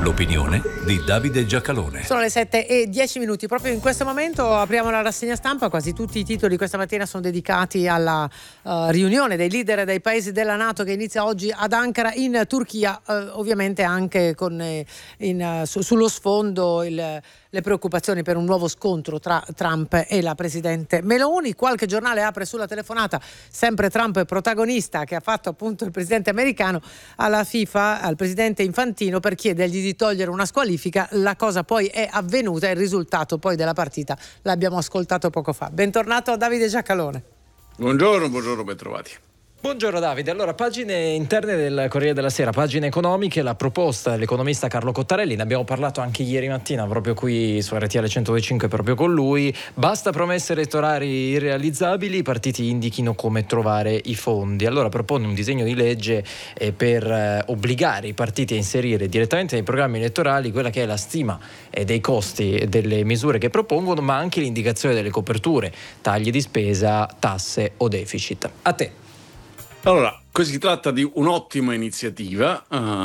L'opinione di Davide Giacalone. Sono le 7:10. Proprio in questo momento apriamo la rassegna stampa. Quasi tutti i titoli questa mattina sono dedicati alla riunione dei leader dei paesi della NATO che inizia oggi ad Ankara in Turchia, ovviamente anche con sullo sfondo le preoccupazioni per un nuovo scontro tra Trump e la presidente Meloni. Qualche giornale apre sulla telefonata, sempre Trump protagonista, che ha fatto appunto il presidente americano alla FIFA, al presidente Infantino, per chiedergli di togliere una squalifica. La cosa poi è avvenuta, il risultato poi della partita l'abbiamo ascoltato poco fa. Bentornato a Davide Giacalone. Buongiorno, ben trovati. Buongiorno Davide, allora pagine interne del Corriere della Sera, pagine economiche, la proposta dell'economista Carlo Cottarelli, ne abbiamo parlato anche ieri mattina proprio qui su RTL 105 proprio con lui. Basta promesse elettorali irrealizzabili, i partiti indichino come trovare i fondi. Allora propone un disegno di legge per obbligare i partiti a inserire direttamente nei programmi elettorali quella che è la stima dei costi delle misure che propongono, ma anche l'indicazione delle coperture, tagli di spesa, tasse o deficit. A te. Allora, si tratta di un'ottima iniziativa,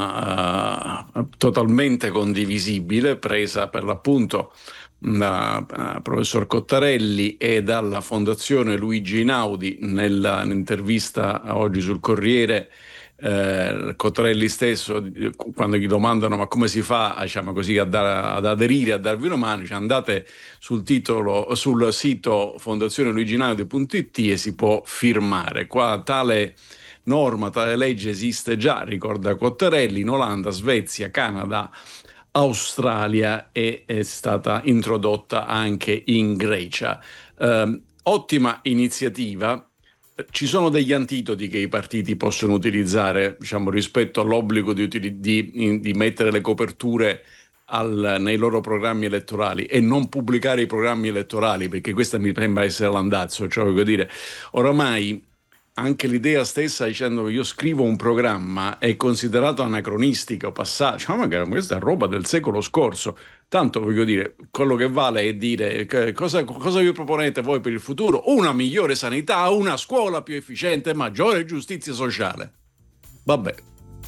totalmente condivisibile, presa per l'appunto da professor Cottarelli e dalla Fondazione Luigi Einaudi. Nell'intervista oggi sul Corriere, Cottarelli stesso, quando gli domandano ma come si fa, diciamo così, ad aderire, a darvi una mano, dice: andate sul sito fondazioneluigieinaudi.it e si può firmare. Qua tale norma, tale legge esiste già, ricorda Cottarelli, in Olanda, Svezia, Canada, Australia, e è stata introdotta anche in Grecia. Ottima iniziativa. Ci sono degli antidoti che i partiti possono utilizzare, diciamo, rispetto all'obbligo di mettere le coperture nei loro programmi elettorali e non pubblicare i programmi elettorali, perché questa mi sembra essere l'andazzo. Cioè, voglio dire, oramai anche l'idea stessa, dicendo che io scrivo un programma, è considerato anacronistica o passato. Diciamo, magari questa è roba del secolo scorso. Tanto, voglio dire, quello che vale è dire cosa vi proponete voi per il futuro? Una migliore sanità, una scuola più efficiente, maggiore giustizia sociale. Vabbè,